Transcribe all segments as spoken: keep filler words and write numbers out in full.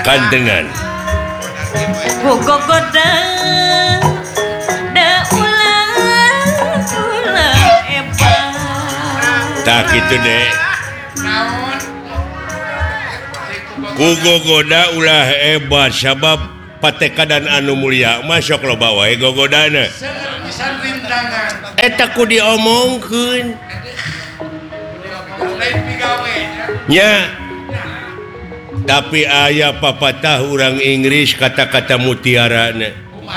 kandengan gogogoda da ulah ulah hebat tak gitu deh kugogoda ulah hebat sabab pateka dan anu mulia masuk lo bawa gogodana eta ku diomongkeun nya tapi aya papatah urang Inggris kata-kata mutiarana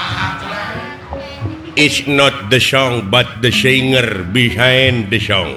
it's not the song but the singer behind the song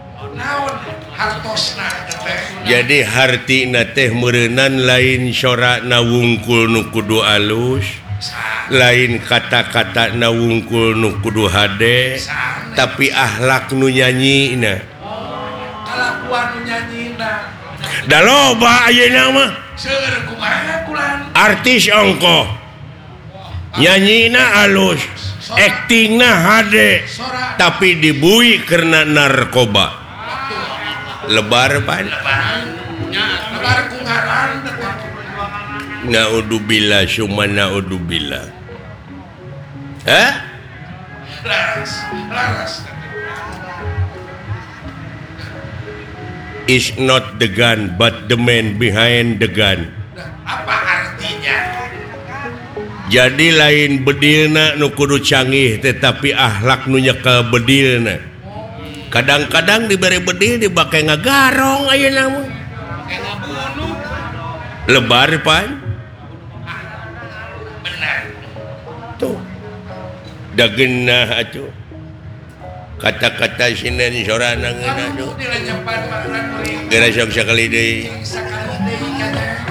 jadi hartina teh meureunnan lain sorakna wungkul nu kudu alus lain kata-kata na wungkul nu kudu hade tapi akhlak nu nyanyina kalakuan nu nyanyina da loba ayeuna mah seueur kumaha kulan artis ongkoh nyanyina alus aktingna hade tapi dibui karena narkoba lebar pan lebar kungaran naudzubillah summa naudzubillah hah laras laras is not the gun but the man behind the gun apa artinya jadi lain bedilna nu kudu canggih tetapi akhlak nu nyekel bedilna kadang-kadang diberi bedil dipakai ngagarong ayeuna mah lebar pan benar tuh dageunna atuh kata-kata sinan sorana ngeuna tuh geura sok sakali deui